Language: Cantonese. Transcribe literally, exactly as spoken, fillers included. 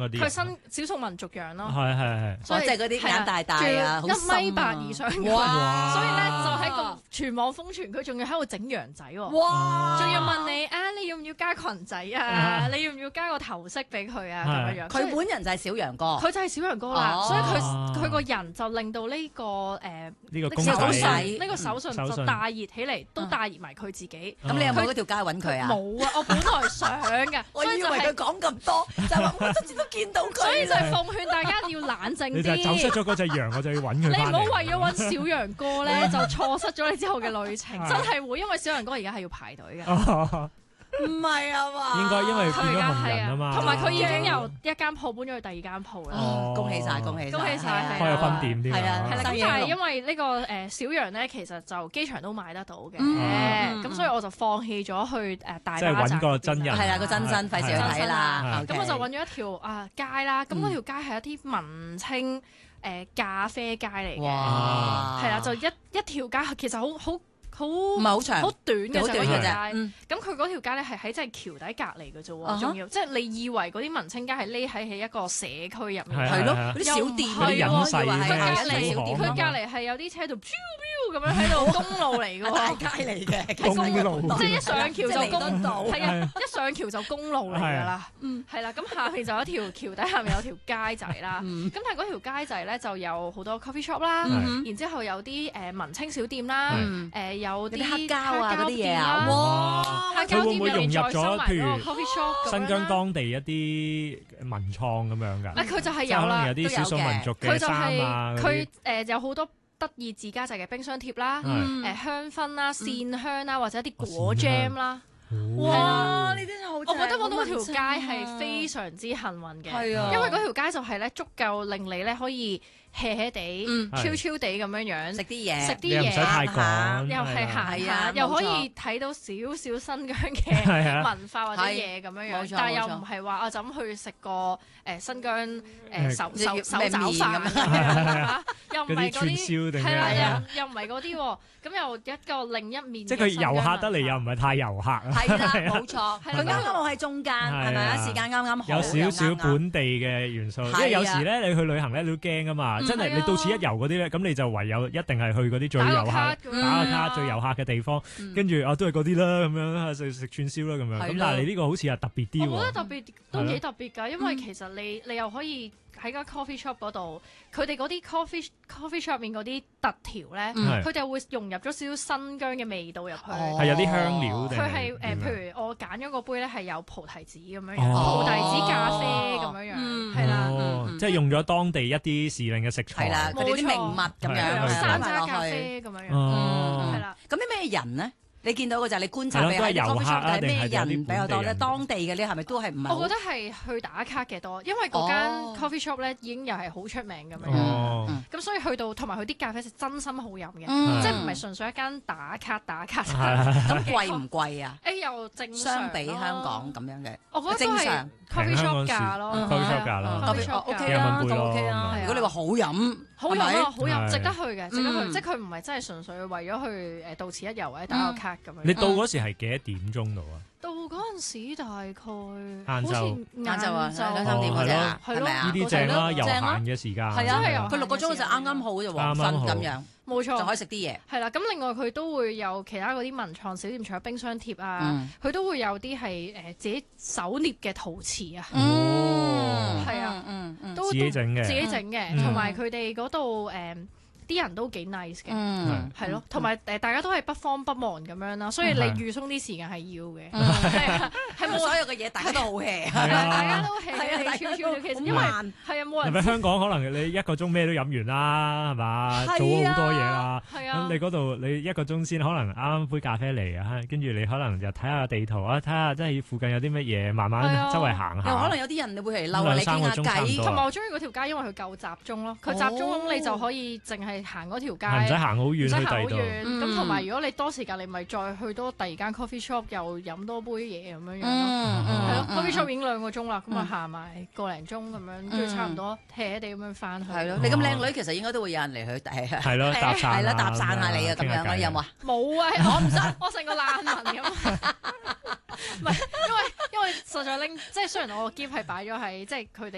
嗰啲。 佢新少數民族樣咯。 係係係。 所以即係嗰啲眼大大啊， 一米八以上。 哇！ 所以咧就喺個全網瘋傳，佢仲要喺度整羊仔喎。 哇！ 仲要問你啊，你要唔要加裙仔啊？你要唔要加個頭飾俾佢啊？咁樣樣。 佢本人就係小楊哥。 佢就係小楊哥啦，所以佢佢個人就令到呢個誒呢個公仔呢個手信就大熱起嚟，都大熱埋佢自己。 咁你有冇嗰條街揾佢啊？ 冇啊！我本來想㗎， 我以為佢講咁多，就話我真係都見到佢。 所以就係奉勸大家要冷靜啲。 你就係走失咗嗰隻羊，我就要揾佢。 你唔好為咗揾小楊哥咧，就錯失咗你之後嘅旅程，真係會，因為小楊哥而家係要排隊嘅。 唔係啊嘛， 應該因為變咗紅人啊嘛， 同埋佢已經由一間鋪搬咗去第二間鋪啦。 恭喜晒，恭喜晒， 恭喜晒， 開咗分店添。 係啊， 係啦。咁但係因為呢個誒小羊咧，其實就機場都買得到嘅，咁所以我就放棄咗去誒大巴站。 即係揾個真人， 係啦，個真身費事去睇啦。 咁我就揾咗一條啊街啦，咁嗰條街係一啲文青誒咖啡街嚟嘅，係啦，就一一條街其實好好。好唔係好長， 好短嘅好短嘅啫。 咁佢嗰條街咧係喺真係橋底隔離嘅啫喎，仲要即係你以為嗰啲文青街係匿喺喺一個社區入面， 係咯，嗰啲小店嗰啲隱世嘅隔離，佢隔離係有啲車度飄飄咁樣喺度公路嚟嘅喎， 大街嚟嘅公路， 即係一上橋就公路，係啊，一上橋就公路嚟㗎啦，係啦，咁下面就有一條橋底下面有條街仔啦，咁但係嗰條街仔咧就有好多 coffee shop 啦，然之後有啲誒文青小店啦，誒。有啲黑膠啊嗰啲嘢啊， 哇！ 佢會唔會融入咗譬如 coffee shop 新疆當地一啲文創咁樣㗎？ 啊，佢就係有啦， 有啲少數民族嘅衫啊， 佢誒有好多得意自家製嘅冰箱貼啦，誒香薰啦、線香啦，或者一啲果 jam 啦。 哇！呢啲真係好， 我覺得嗰度條街係非常之幸運嘅， 係啊， 因為嗰條街就係咧足夠令你咧可以 hea hea 地、超超地咁樣樣食啲嘢， 食啲嘢， 唔使太趕， 又係行下，又可以睇到少少新疆嘅文化或者嘢咁樣樣，但係又唔係話我就咁去食個誒新疆誒手手手抓飯咁樣，又唔係嗰啲，係啦，又又唔係嗰啲喎，咁又一個另一面。 即係佢遊客得嚟又唔係太遊客啊。 係啦，冇錯，佢啱啱好喺中間，係咪啊？時間啱啱好， 有少少本地嘅元素，因為有時咧你去旅行咧你都驚噶嘛，真係你到此一遊嗰啲咧，咁你就唯有一定係去嗰啲最遊客打個卡最遊客嘅地方，跟住啊都係嗰啲啦，咁樣食食串燒啦咁樣。咁但係你呢個好似係特別啲喎。 我覺得特別都幾特別㗎，因為其實你你又可以喺間 coffee shop 嗰度，佢哋嗰啲 coffee coffee shop 面嗰啲特調咧，佢哋會融入咗少少新疆嘅味道入去， 係有啲香料。 佢係誒，譬如我揀咗個杯咧，係有菩提子咁樣樣，菩提子咖啡咁樣樣，係啦， 即係用咗當地一啲時令嘅食材， 係啦，嗰啲名物咁樣， 山楂咖啡咁樣樣，係啦。 咁啲咩人咧？你見到嘅就係你觀察嘅係 coffee shop 係咩人比較多咧？當地嘅呢係咪都係唔係？ 我覺得係去打卡嘅多，因為嗰間 coffee shop 咧已經又係好出名咁樣，咁所以去到同埋佢啲咖啡係真心好飲嘅，即係唔係純粹一間打卡打卡。 咁貴唔貴啊？ 誒又正常， 相比香港咁樣嘅， 我覺得正常 coffee shop 價咯 ，coffee shop 價咯 ，coffee shop OK 啦，都 OK 啦。如果你話好飲， 好飲啊，好飲，值得去嘅，值得去，即係佢唔係真係純粹為咗去誒到此一遊或者打個卡咁樣。 你到嗰時係幾多點鐘到啊？ 到嗰陣時大概晏晝， 晏晝啊，兩三點嗰隻啊，係咪啊？ 呢啲正啦，悠閒嘅時間。 係啊係啊， 佢六個鐘就啱啱好就黃昏咁樣， 冇錯， 就可以食啲嘢。 係啦，咁另外佢都會有其他嗰啲文創小店，除咗冰箱貼啊，佢都會有啲係誒自己手捏嘅陶瓷啊。 哦， 係啊，都自己整嘅， 自己整嘅，同埋佢哋嗰度誒。啲人都幾 nice 嘅，係咯，同埋誒大家都係不慌不忙咁樣啦，所以你預鬆啲時間係要嘅，係啊，係冇所有嘅嘢大家都好 hea， 大家都 hea，氣超超，其實因為係啊冇人。 係咪香港可能你一個鐘咩都飲完啦，係嘛？做咗好多嘢啦，咁你嗰度你一個鐘先可能啱啱杯咖啡嚟啊，跟住你可能就睇下地圖啊，睇下即係附近有啲乜嘢，慢慢周圍行下。 又可能有啲人你會嚟嬲你傾下偈， 同埋我中意嗰條街，因為佢夠集中咯，佢集中你就可以淨係行嗰條街， 唔使行好遠， 唔使行好遠。咁同埋如果你多時間，你咪再去多第二間 coffee shop，又飲多杯嘢咁樣樣咯。係咯，coffee shop 已經兩個鐘啦，咁啊行埋個零鐘咁樣，跟住差唔多 hea 地咁樣翻去。係咯，你咁靚女，其實應該都會有人嚟去係係咯，搭訕係啦，搭訕下你啊咁樣，你有冇啊？ 冇啊，我唔想，我成個爛民咁。唔係，因為因為實在拎，即係雖然我個喼係擺咗喺即係佢哋。